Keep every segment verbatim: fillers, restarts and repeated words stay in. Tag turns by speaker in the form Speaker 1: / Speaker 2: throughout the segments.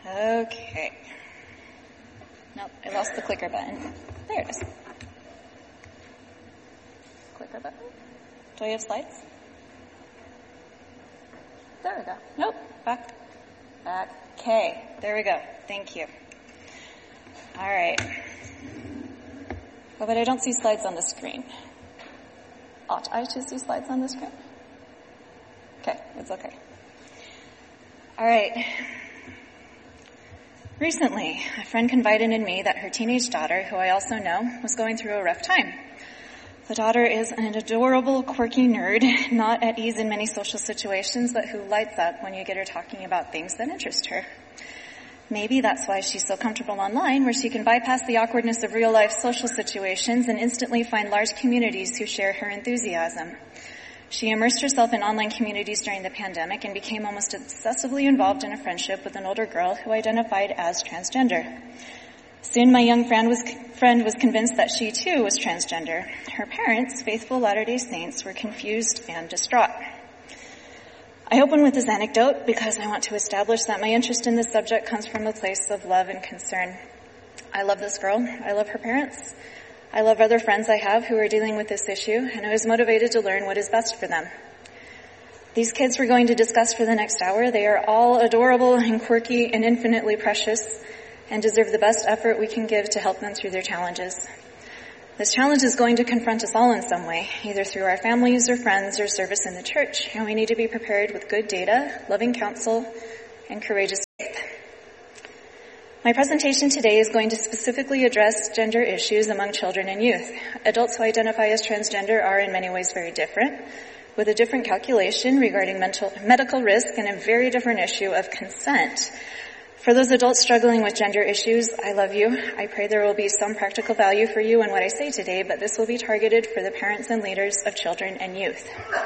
Speaker 1: Okay. Nope, I lost the clicker button. There it is. Clicker button. Do I have slides? There we go. Nope. Back. Back. Okay. There we go. Thank you. All right. Oh, but I don't see slides on the screen. Ought I to see slides on the screen? Okay. It's okay. All right. Recently, a friend confided in me that her teenage daughter, who I also know, was going through a rough time. The daughter is an adorable, quirky nerd, not at ease in many social situations, but who lights up when you get her talking about things that interest her. Maybe that's why she's so comfortable online, where she can bypass the awkwardness of real-life social situations and instantly find large communities who share her enthusiasm. She immersed herself in online communities during the pandemic and became almost obsessively involved in a friendship with an older girl who identified as transgender. Soon my young friend was, friend was convinced that she too was transgender. Her parents, faithful Latter-day Saints, were confused and distraught. I open with this anecdote because I want to establish that my interest in this subject comes from a place of love and concern. I love this girl. I love her parents. I love other friends I have who are dealing with this issue, and I was motivated to learn what is best for them. These kids we're going to discuss for the next hour, they are all adorable and quirky and infinitely precious and deserve the best effort we can give to help them through their challenges. This challenge is going to confront us all in some way, either through our families or friends or service in the church, and we need to be prepared with good data, loving counsel, and courageous faith. My presentation today is going to specifically address gender issues among children and youth. Adults who identify as transgender are in many ways very different, with a different calculation regarding mental, medical risk and a very different issue of consent. For those adults struggling with gender issues, I love you. I pray there will be some practical value for you in what I say today, but this will be targeted for the parents and leaders of children and youth.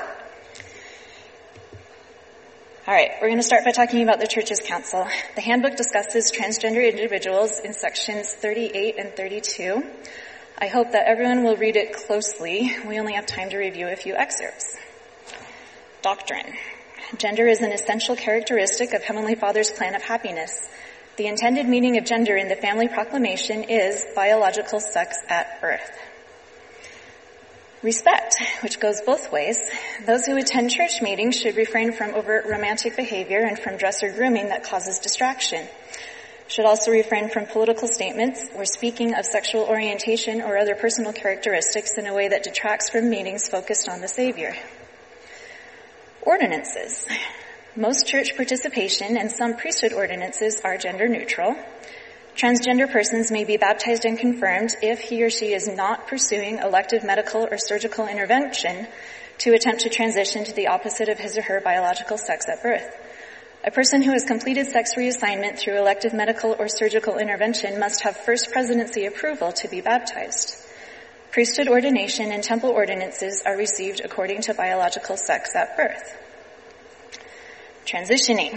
Speaker 1: All right, we're going to start by talking about the Church's Council. The handbook discusses transgender individuals in sections thirty-eight and thirty-two. I hope that everyone will read it closely. We only have time to review a few excerpts. Doctrine. Gender is an essential characteristic of Heavenly Father's plan of happiness. The intended meaning of gender in the Family Proclamation is biological sex at birth. Respect, which goes both ways. Those who attend church meetings should refrain from overt romantic behavior and from dress or grooming that causes distraction. Should also refrain from political statements or speaking of sexual orientation or other personal characteristics in a way that detracts from meetings focused on the Savior. Ordinances. Most church participation and some priesthood ordinances are gender neutral. Transgender persons may be baptized and confirmed if he or she is not pursuing elective medical or surgical intervention to attempt to transition to the opposite of his or her biological sex at birth. A person who has completed sex reassignment through elective medical or surgical intervention must have First Presidency approval to be baptized. Priesthood ordination and temple ordinances are received according to biological sex at birth. Transitioning.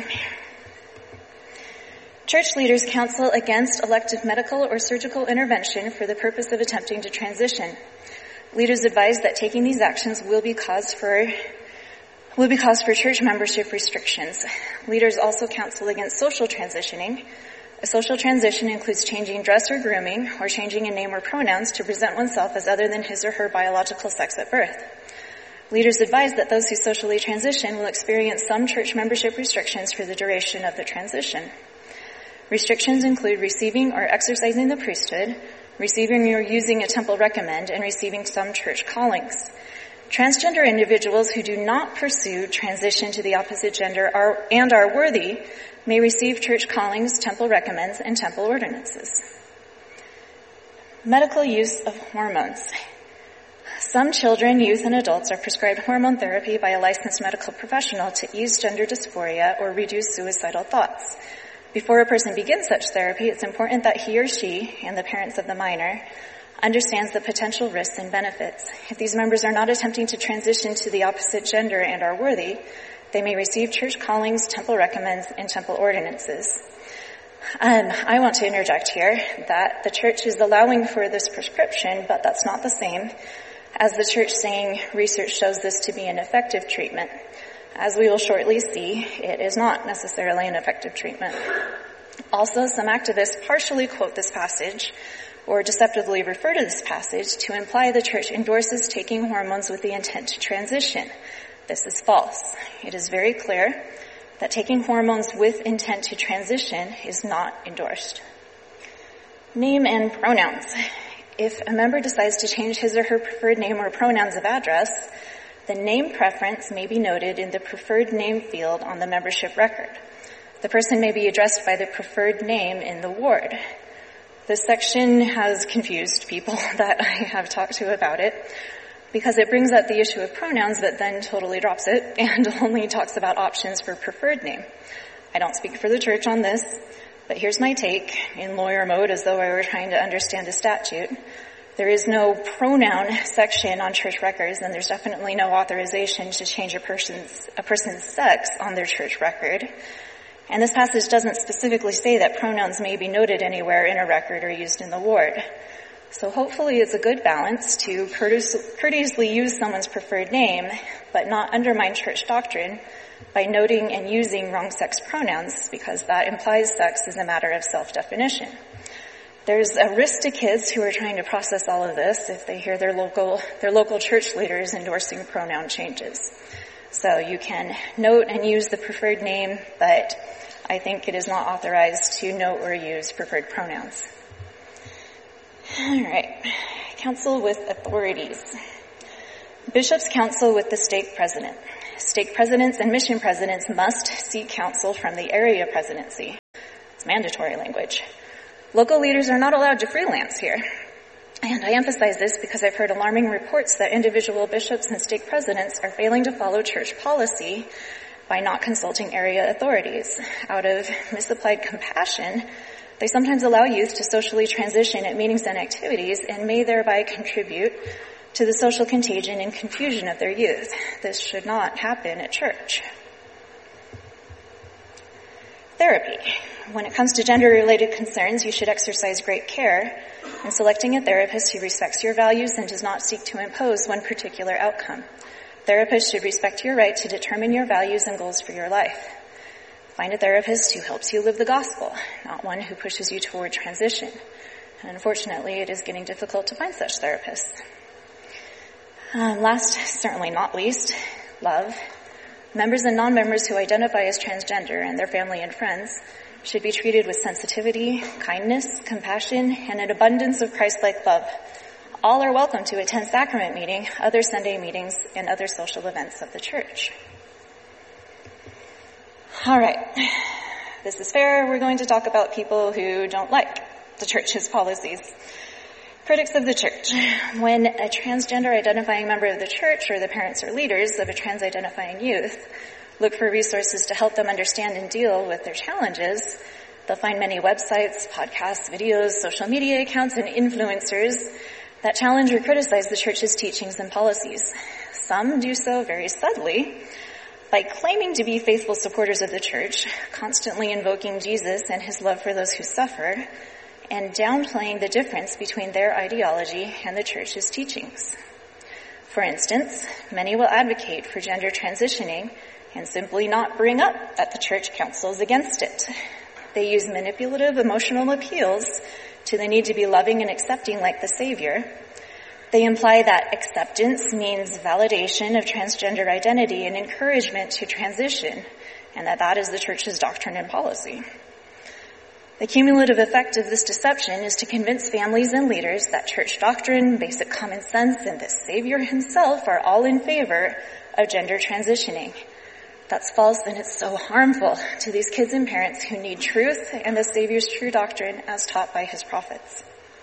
Speaker 1: Church leaders counsel against elective medical or surgical intervention for the purpose of attempting to transition. Leaders advise that taking these actions will be cause for will be cause for church membership restrictions. Leaders also counsel against social transitioning. A social transition includes changing dress or grooming or changing a name or pronouns to present oneself as other than his or her biological sex at birth. Leaders advise that those who socially transition will experience some church membership restrictions for the duration of the transition. Restrictions include receiving or exercising the priesthood, receiving or using a temple recommend, and receiving some church callings. Transgender individuals who do not pursue transition to the opposite gender are, and are worthy may receive church callings, temple recommends, and temple ordinances. Medical use of hormones. Some children, youth, and adults are prescribed hormone therapy by a licensed medical professional to ease gender dysphoria or reduce suicidal thoughts. Before a person begins such therapy, it's important that he or she, and the parents of the minor, understands the potential risks and benefits. If these members are not attempting to transition to the opposite gender and are worthy, they may receive church callings, temple recommends, and temple ordinances. Um, I want to interject here that the church is allowing for this prescription, but that's not the same as the church saying research shows this to be an effective treatment. As we will shortly see, it is not necessarily an effective treatment. Also, some activists partially quote this passage or deceptively refer to this passage to imply the church endorses taking hormones with the intent to transition. This is false. It is very clear that taking hormones with intent to transition is not endorsed. Name and pronouns. If a member decides to change his or her preferred name or pronouns of address, the name preference may be noted in the preferred name field on the membership record. The person may be addressed by the preferred name in the ward. This section has confused people that I have talked to about it because it brings up the issue of pronouns but then totally drops it and only talks about options for preferred name. I don't speak for the church on this, but here's my take in lawyer mode as though I were trying to understand a statute. There is no pronoun section on church records, and there's definitely no authorization to change a person's, a person's sex on their church record. And this passage doesn't specifically say that pronouns may be noted anywhere in a record or used in the ward. So hopefully it's a good balance to courteously use someone's preferred name, but not undermine church doctrine by noting and using wrong sex pronouns, because that implies sex is a matter of self-definition. There's a risk to kids who are trying to process all of this if they hear their local, their local church leaders endorsing pronoun changes. So you can note and use the preferred name, but I think it is not authorized to note or use preferred pronouns. All right. Counsel with authorities. Bishops counsel with the stake president. Stake presidents and mission presidents must seek counsel from the area presidency. It's mandatory language. Local leaders are not allowed to freelance here. And I emphasize this because I've heard alarming reports that individual bishops and stake presidents are failing to follow church policy by not consulting area authorities. Out of misapplied compassion, they sometimes allow youth to socially transition at meetings and activities and may thereby contribute to the social contagion and confusion of their youth. This should not happen at church. Therapy. When it comes to gender-related concerns, you should exercise great care in selecting a therapist who respects your values and does not seek to impose one particular outcome. Therapists should respect your right to determine your values and goals for your life. Find a therapist who helps you live the gospel, not one who pushes you toward transition. And unfortunately, it is getting difficult to find such therapists. Um, last, certainly not least, love. Members and non-members who identify as transgender and their family and friends should be treated with sensitivity, kindness, compassion, and an abundance of Christ-like love. All are welcome to attend sacrament meeting, other Sunday meetings, and other social events of the church. All right. This is fair. We're going to talk about people who don't like the church's policies. Critics of the church. When a transgender identifying member of the church or the parents or leaders of a trans identifying youth look for resources to help them understand and deal with their challenges, they'll find many websites, podcasts, videos, social media accounts, and influencers that challenge or criticize the church's teachings and policies. Some do so very subtly by claiming to be faithful supporters of the church, constantly invoking Jesus and his love for those who suffer, and downplaying the difference between their ideology and the church's teachings. For instance, many will advocate for gender transitioning and simply not bring up that the church counsels against it. They use manipulative emotional appeals to the need to be loving and accepting like the Savior. They imply that acceptance means validation of transgender identity and encouragement to transition, and that that is the church's doctrine and policy. The cumulative effect of this deception is to convince families and leaders that church doctrine, basic common sense, and the Savior himself are all in favor of gender transitioning. That's false, and it's so harmful to these kids and parents who need truth and the Savior's true doctrine as taught by his prophets.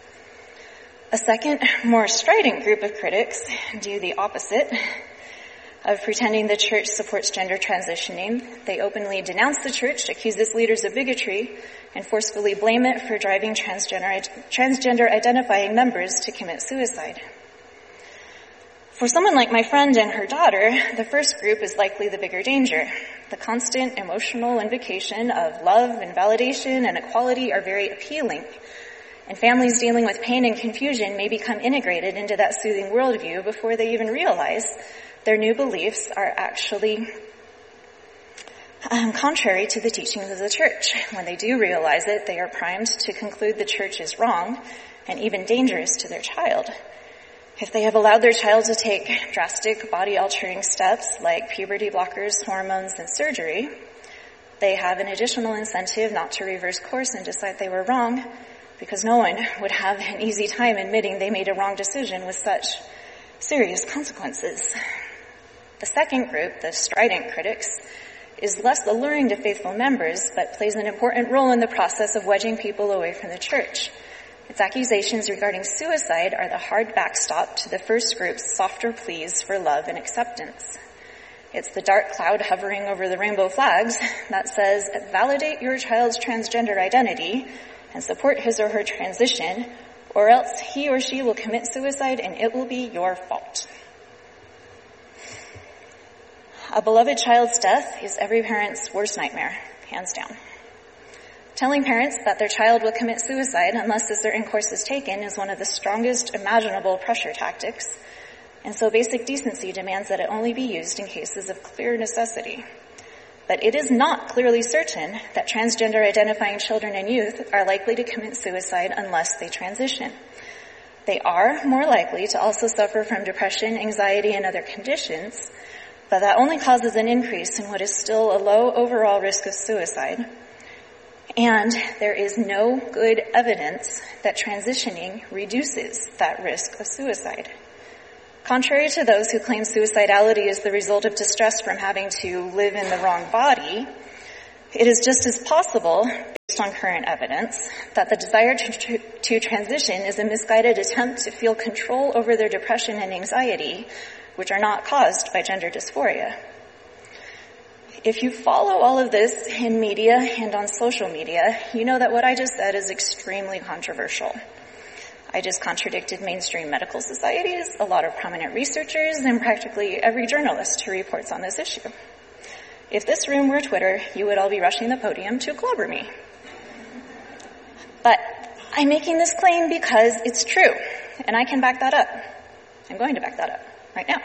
Speaker 1: A second, more strident group of critics do the opposite of pretending the church supports gender transitioning. They openly denounce the church, accuse its leaders of bigotry, and forcefully blame it for driving transgender, transgender identifying members to commit suicide. For someone like my friend and her daughter, the first group is likely the bigger danger. The constant emotional invocation of love and validation and equality are very appealing. And families dealing with pain and confusion may become integrated into that soothing worldview before they even realize their new beliefs are actually Um, contrary to the teachings of the church. When they do realize it, they are primed to conclude the church is wrong and even dangerous to their child. If they have allowed their child to take drastic body-altering steps like puberty blockers, hormones, and surgery, they have an additional incentive not to reverse course and decide they were wrong, because no one would have an easy time admitting they made a wrong decision with such serious consequences. The second group, the strident critics, is less alluring to faithful members, but plays an important role in the process of wedging people away from the church. Its accusations regarding suicide are the hard backstop to the first group's softer pleas for love and acceptance. It's the dark cloud hovering over the rainbow flags that says, validate your child's transgender identity and support his or her transition, or else he or she will commit suicide and it will be your fault. A beloved child's death is every parent's worst nightmare, hands down. Telling parents that their child will commit suicide unless a certain course is taken is one of the strongest imaginable pressure tactics, and so basic decency demands that it only be used in cases of clear necessity. But it is not clearly certain that transgender identifying children and youth are likely to commit suicide unless they transition. They are more likely to also suffer from depression, anxiety, and other conditions, but that only causes an increase in what is still a low overall risk of suicide. And there is no good evidence that transitioning reduces that risk of suicide. Contrary to those who claim suicidality is the result of distress from having to live in the wrong body, it is just as possible, based on current evidence, that the desire to, to transition is a misguided attempt to feel control over their depression and anxiety, which are not caused by gender dysphoria. If you follow all of this in media and on social media, you know that what I just said is extremely controversial. I just contradicted mainstream medical societies, a lot of prominent researchers, and practically every journalist who reports on this issue. If this room were Twitter, you would all be rushing the podium to clobber me. But I'm making this claim because it's true, and I can back that up. I'm going to back that up right now.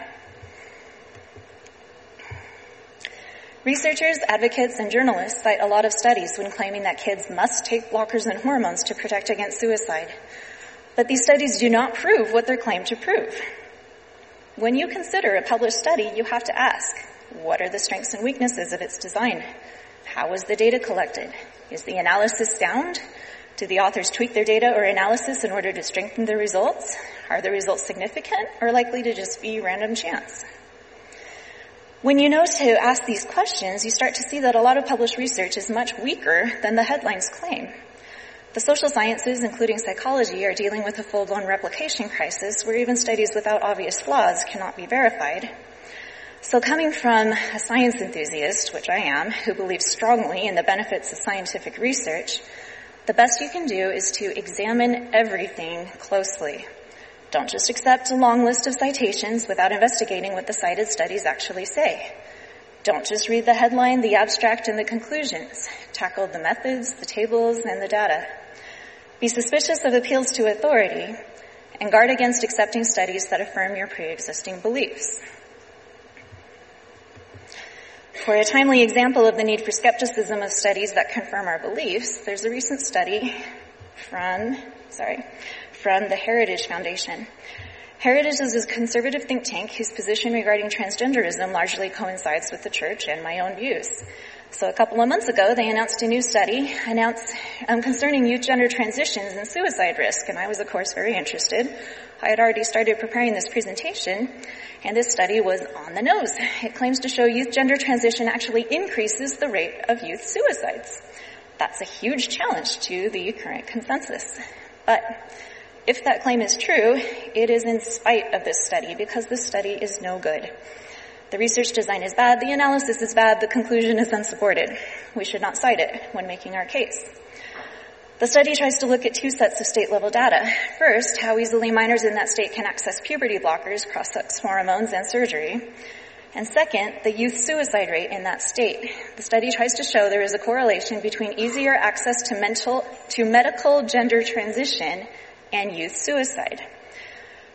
Speaker 1: Researchers, advocates, and journalists cite a lot of studies when claiming that kids must take blockers and hormones to protect against suicide. But these studies do not prove what they're claimed to prove. When you consider a published study, you have to ask, what are the strengths and weaknesses of its design? How was the data collected? Is the analysis sound? Do the authors tweak their data or analysis in order to strengthen the results? Are the results significant or likely to just be random chance? When you know to ask these questions, you start to see that a lot of published research is much weaker than the headlines claim. The social sciences, including psychology, are dealing with a full-blown replication crisis where even studies without obvious flaws cannot be verified. So coming from a science enthusiast, which I am, who believes strongly in the benefits of scientific research, the best you can do is to examine everything closely. Don't just accept a long list of citations without investigating what the cited studies actually say. Don't just read the headline, the abstract, and the conclusions. Tackle the methods, the tables, and the data. Be suspicious of appeals to authority, and guard against accepting studies that affirm your pre-existing beliefs. For a timely example of the need for skepticism of studies that confirm our beliefs, there's a recent study from, sorry, from the Heritage Foundation. Heritage is a conservative think tank whose position regarding transgenderism largely coincides with the church and my own views. So a couple of months ago, they announced a new study announced um, concerning youth gender transitions and suicide risk, and I was, of course, very interested. I had already started preparing this presentation, and this study was on the nose. It claims to show youth gender transition actually increases the rate of youth suicides. That's a huge challenge to the current consensus. But if that claim is true, it is in spite of this study, because this study is no good. The research design is bad, the analysis is bad, the conclusion is unsupported. We should not cite it when making our case. The study tries to look at two sets of state-level data. First, how easily minors in that state can access puberty blockers, cross-sex hormones, and surgery. And second, the youth suicide rate in that state. The study tries to show there is a correlation between easier access to mental, to medical gender transition and youth suicide.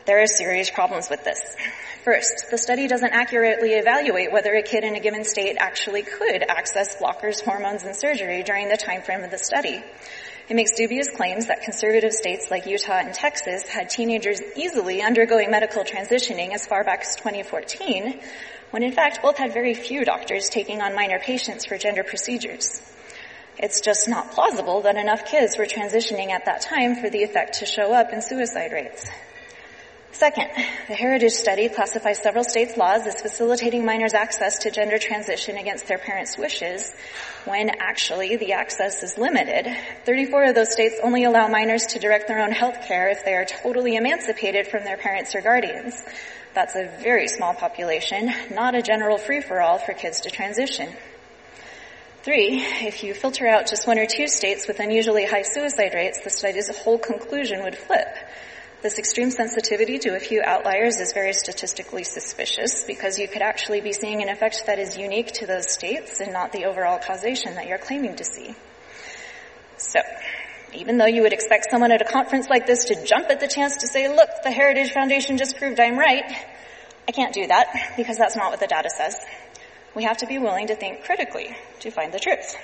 Speaker 1: There are serious problems with this. First, the study doesn't accurately evaluate whether a kid in a given state actually could access blockers, hormones, and surgery during the time frame of the study. It makes dubious claims that conservative states like Utah and Texas had teenagers easily undergoing medical transitioning as far back as twenty fourteen, when in fact both had very few doctors taking on minor patients for gender procedures. It's just not plausible that enough kids were transitioning at that time for the effect to show up in suicide rates. Second, the Heritage Study classifies several states' laws as facilitating minors' access to gender transition against their parents' wishes, when actually the access is limited. thirty-four of those states only allow minors to direct their own health care if they are totally emancipated from their parents or guardians. That's a very small population, not a general free-for-all for kids to transition. Three, if you filter out just one or two states with unusually high suicide rates, the study's whole conclusion would flip. This extreme sensitivity to a few outliers is very statistically suspicious because you could actually be seeing an effect that is unique to those states and not the overall causation that you're claiming to see. So, even though you would expect someone at a conference like this to jump at the chance to say, look, the Heritage Foundation just proved I'm right, I can't do that because that's not what the data says. We have to be willing to think critically to find the truth.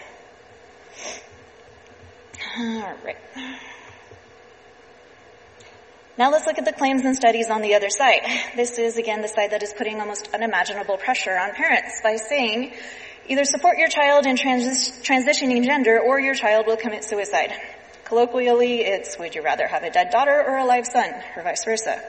Speaker 1: All right. Now let's look at the claims and studies on the other side. This is, again, the side that is putting almost unimaginable pressure on parents by saying, either support your child in transi- transitioning gender or your child will commit suicide. Colloquially, it's, would you rather have a dead daughter or a live son, or vice versa?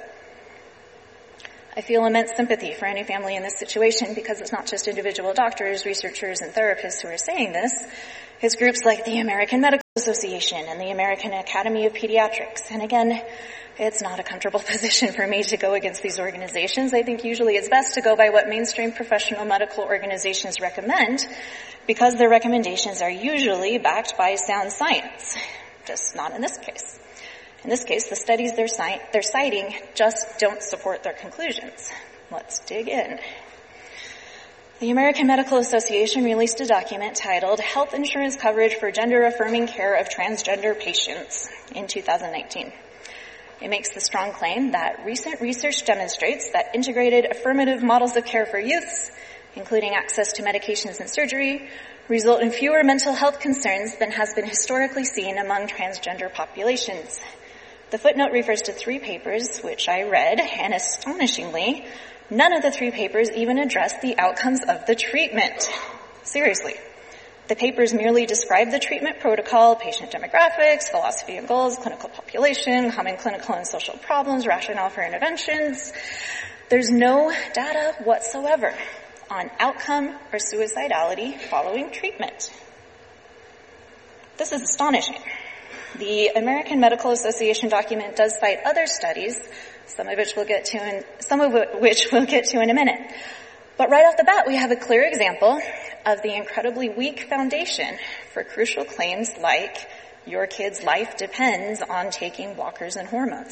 Speaker 1: I feel immense sympathy for any family in this situation because it's not just individual doctors, researchers, and therapists who are saying this. It's groups like the American Medical Association and the American Academy of Pediatrics. And again, it's not a comfortable position for me to go against these organizations. I think usually it's best to go by what mainstream professional medical organizations recommend because their recommendations are usually backed by sound science. Just not in this case. In this case, the studies they're, ci- they're citing just don't support their conclusions. Let's dig in. The American Medical Association released a document titled Health Insurance Coverage for Gender-Affirming Care of Transgender Patients in two thousand nineteen. It makes the strong claim that recent research demonstrates that integrated affirmative models of care for youths, including access to medications and surgery, result in fewer mental health concerns than has been historically seen among transgender populations. The footnote refers to three papers, which I read, and astonishingly, none of the three papers even address the outcomes of the treatment. Seriously. The papers merely describe the treatment protocol, patient demographics, philosophy and goals, clinical population, common clinical and social problems, rationale for interventions. There's no data whatsoever on outcome or suicidality following treatment. This is astonishing. The American Medical Association document does cite other studies, some of which we'll get to in, some of which we'll get to in a minute. But right off the bat, we have a clear example of the incredibly weak foundation for crucial claims like your kid's life depends on taking blockers and hormones.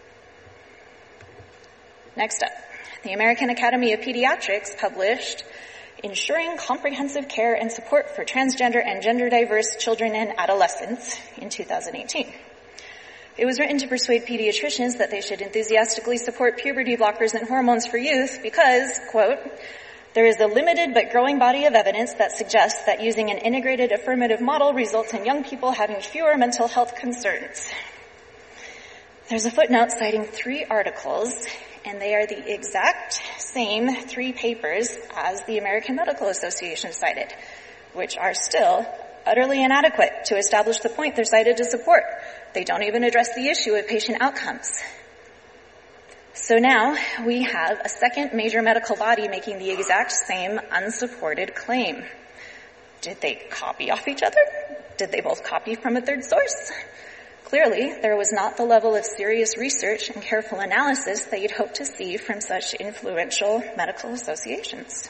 Speaker 1: Next up, the American Academy of Pediatrics published Ensuring Comprehensive Care and Support for Transgender and Gender-Diverse Children and Adolescents in two thousand eighteen. It was written to persuade pediatricians that they should enthusiastically support puberty blockers and hormones for youth because, quote, there is a limited but growing body of evidence that suggests that using an integrated affirmative model results in young people having fewer mental health concerns. There's a footnote citing three articles, and they are the exact same three papers as the American Medical Association cited, which are still utterly inadequate to establish the point they're cited to support. They don't even address the issue of patient outcomes. So now we have a second major medical body making the exact same unsupported claim. Did they copy off each other? Did they both copy from a third source? Clearly, there was not the level of serious research and careful analysis that you'd hope to see from such influential medical associations.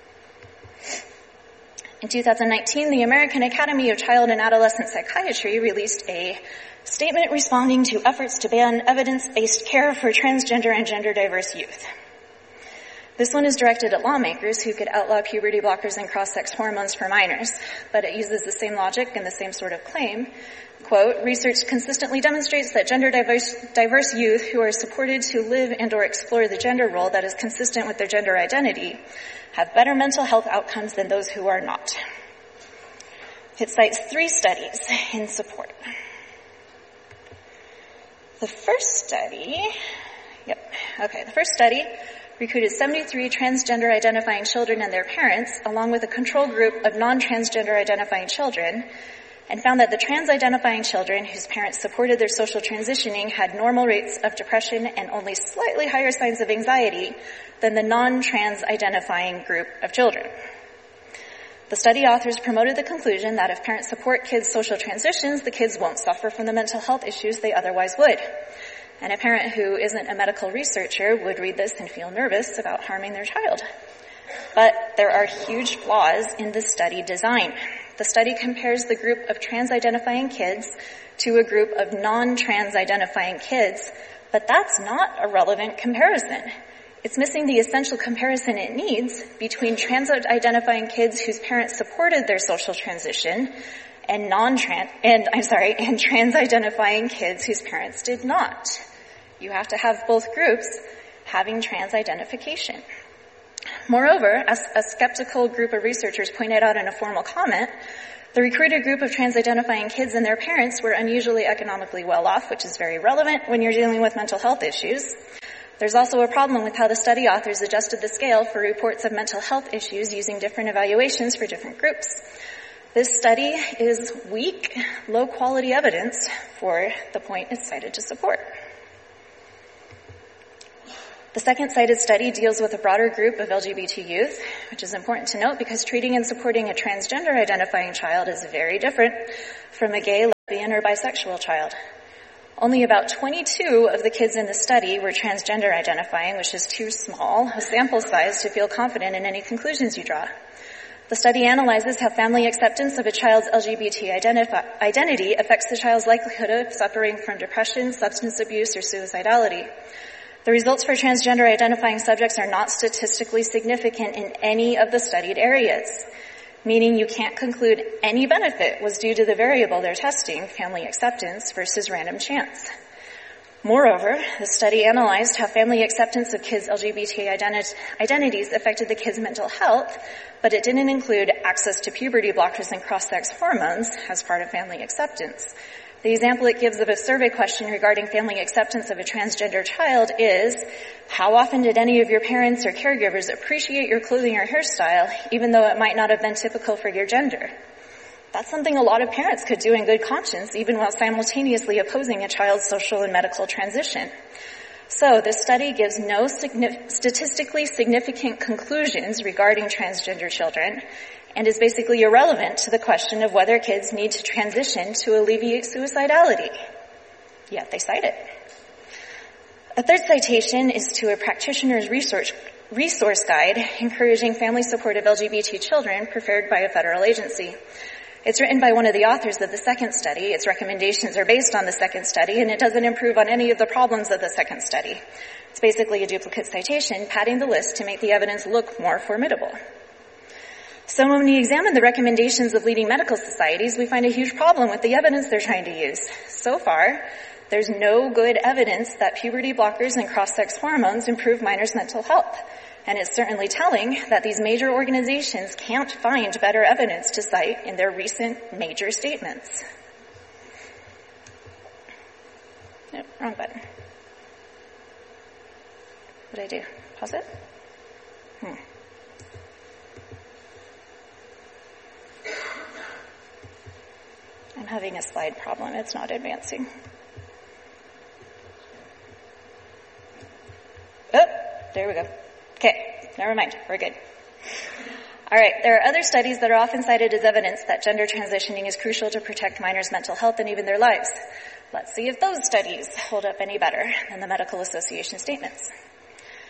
Speaker 1: In two thousand nineteen, the American Academy of Child and Adolescent Psychiatry released a statement responding to efforts to ban evidence-based care for transgender and gender-diverse youth. This one is directed at lawmakers who could outlaw puberty blockers and cross-sex hormones for minors, but it uses the same logic and the same sort of claim. Quote, research consistently demonstrates that gender diverse, diverse youth who are supported to live and or explore the gender role that is consistent with their gender identity have better mental health outcomes than those who are not. It cites three studies in support. The first study, yep, okay, the first study recruited seventy-three transgender identifying children and their parents, along with a control group of non-transgender identifying children, and found that the trans-identifying children whose parents supported their social transitioning had normal rates of depression and only slightly higher signs of anxiety than the non-trans identifying group of children. The study authors promoted the conclusion that if parents support kids' social transitions, the kids won't suffer from the mental health issues they otherwise would. And a parent who isn't a medical researcher would read this and feel nervous about harming their child. But there are huge flaws in the study design. The study compares the group of trans-identifying kids to a group of non-trans identifying kids, but that's not a relevant comparison. It's missing the essential comparison it needs between trans-identifying kids whose parents supported their social transition and non-trans, and I'm sorry, and trans-identifying kids whose parents did not. You have to have both groups having trans identification. Moreover, as a skeptical group of researchers pointed out in a formal comment, the recruited group of trans-identifying kids and their parents were unusually economically well off, which is very relevant when you're dealing with mental health issues. There's also a problem with how the study authors adjusted the scale for reports of mental health issues using different evaluations for different groups. This study is weak, low-quality evidence for the point it's cited to support. The second cited study deals with a broader group of L G B T youth, which is important to note because treating and supporting a transgender identifying child is very different from a gay, lesbian, or bisexual child. Only about twenty-two of the kids in the study were transgender identifying, which is too small a sample size to feel confident in any conclusions you draw. The study analyzes how family acceptance of a child's L G B T identif- identity affects the child's likelihood of suffering from depression, substance abuse, or suicidality. The results for transgender identifying subjects are not statistically significant in any of the studied areas, meaning you can't conclude any benefit was due to the variable they're testing, family acceptance, versus random chance. Moreover, the study analyzed how family acceptance of kids' L G B T identi- identities affected the kids' mental health, but it didn't include access to puberty blockers and cross-sex hormones as part of family acceptance. The example it gives of a survey question regarding family acceptance of a transgender child is, how often did any of your parents or caregivers appreciate your clothing or hairstyle, even though it might not have been typical for your gender? That's something a lot of parents could do in good conscience, even while simultaneously opposing a child's social and medical transition. So this study gives no signi- statistically significant conclusions regarding transgender children and is basically irrelevant to the question of whether kids need to transition to alleviate suicidality. Yet they cite it. A third citation is to a practitioner's research, resource guide encouraging family support of L G B T children prepared by a federal agency. It's written by one of the authors of the second study. Its recommendations are based on the second study, and it doesn't improve on any of the problems of the second study. It's basically a duplicate citation, padding the list to make the evidence look more formidable. So when we examine the recommendations of leading medical societies, we find a huge problem with the evidence they're trying to use. So far, there's no good evidence that puberty blockers and cross-sex hormones improve minors' mental health. And it's certainly telling that these major organizations can't find better evidence to cite in their recent major statements. Nope, wrong button. What did I do? Pause it? Hmm. I'm having a slide problem. It's not advancing. Oh, there we go. Okay, never mind. We're good. All right, there are other studies that are often cited as evidence that gender transitioning is crucial to protect minors' mental health and even their lives. Let's see if those studies hold up any better than the Medical Association statements.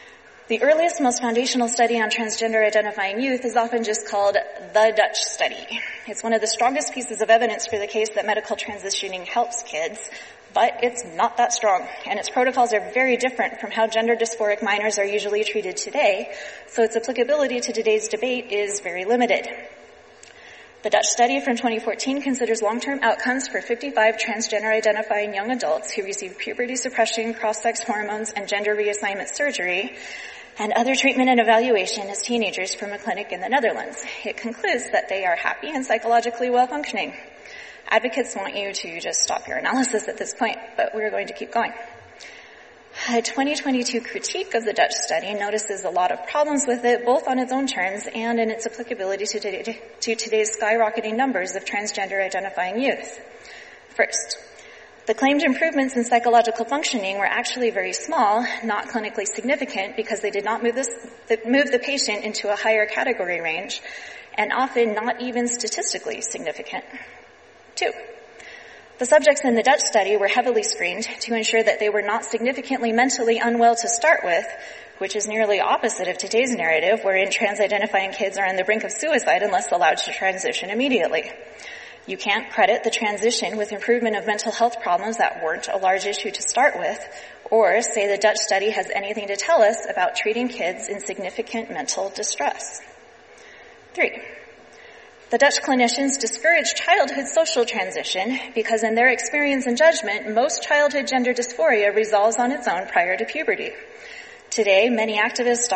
Speaker 1: The earliest, most foundational study on transgender identifying youth is often just called the Dutch study. It's one of the strongest pieces of evidence for the case that medical transitioning helps kids, but it's not that strong, and its protocols are very different from how gender dysphoric minors are usually treated today, so its applicability to today's debate is very limited. The Dutch study from twenty fourteen considers long-term outcomes for fifty-five transgender-identifying young adults who receive puberty suppression, cross-sex hormones, and gender reassignment surgery, and other treatment and evaluation as teenagers from a clinic in the Netherlands. It concludes that they are happy and psychologically well-functioning. Advocates want you to just stop your analysis at this point, but we're going to keep going. A twenty twenty-two critique of the Dutch study notices a lot of problems with it, both on its own terms and in its applicability to, today, to today's skyrocketing numbers of transgender-identifying youth. First, the claimed improvements in psychological functioning were actually very small, not clinically significant, because they did not move, this, move the patient into a higher category range, and often not even statistically significant. Two, the subjects in the Dutch study were heavily screened to ensure that they were not significantly mentally unwell to start with, which is nearly opposite of today's narrative, wherein trans-identifying kids are on the brink of suicide unless allowed to transition immediately. You can't credit the transition with improvement of mental health problems that weren't a large issue to start with, or say the Dutch study has anything to tell us about treating kids in significant mental distress. Three, the Dutch clinicians discourage childhood social transition because in their experience and judgment, most childhood gender dysphoria resolves on its own prior to puberty. Today, many activists,